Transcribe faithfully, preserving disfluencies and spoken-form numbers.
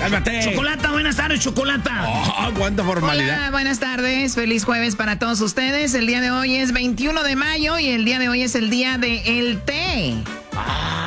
Cálmate. Chocolata, buenas tardes, Chocolata. Oh, cuánta formalidad. Hola, buenas tardes. Feliz jueves para todos ustedes. El día de hoy es veintiuno de mayo y el día de hoy es el día del té. Ah.